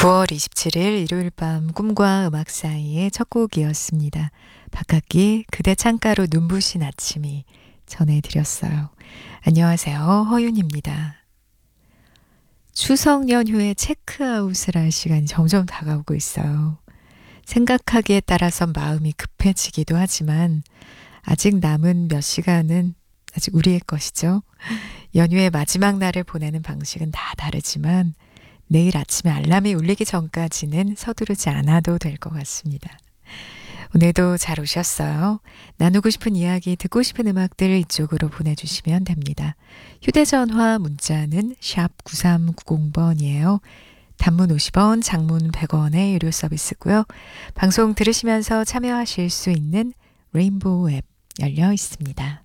9월 27일 일요일 밤 꿈과 음악 사이의 첫 곡이었습니다. 박학기 그대 창가로 눈부신 아침이 전해드렸어요. 안녕하세요. 허윤입니다. 추석 연휴에 체크아웃을 할 시간이 점점 다가오고 있어요. 생각하기에 따라서 마음이 급해지기도 하지만 아직 남은 몇 시간은 아직 우리의 것이죠. 연휴의 마지막 날을 보내는 방식은 다 다르지만 내일 아침에 알람이 울리기 전까지는 서두르지 않아도 될 것 같습니다. 오늘도 잘 오셨어요. 나누고 싶은 이야기, 듣고 싶은 음악들 이쪽으로 보내주시면 됩니다. 휴대전화 문자는 샵 9390번이에요. 단문 50원, 장문 100원의 유료 서비스고요. 방송 들으시면서 참여하실 수 있는 레인보우 앱 열려 있습니다.